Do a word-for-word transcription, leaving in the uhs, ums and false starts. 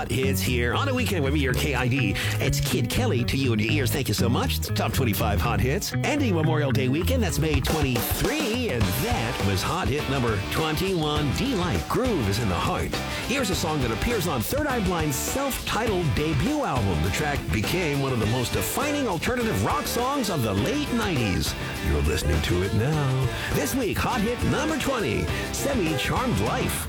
Hot Hits here on a weekend with me, your K I D. It's Kid Kelly to you and your ears. Thank you so much. It's Top twenty-five Hot Hits. Ending Memorial Day weekend. That's May twenty-third. And that was Hot Hit number twenty-one. D-Light Groove is in the Heart. Here's a song that appears on Third Eye Blind's self-titled debut album. The track became one of the most defining alternative rock songs of the late nineties. You're listening to it now. This week, Hot Hit number twenty, Semi Charmed Life.